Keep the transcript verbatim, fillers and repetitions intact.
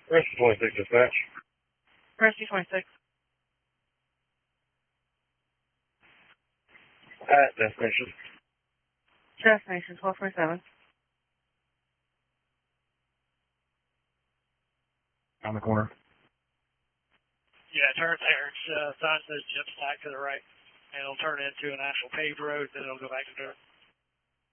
Rescue twenty-six dispatch. Rescue twenty-six. At destination. Destination twelve forty-seven. On the corner. Yeah, turn there. It's uh, sign says Jim Stack to the right. And it'll turn into an actual paved road, then it'll go back to dirt.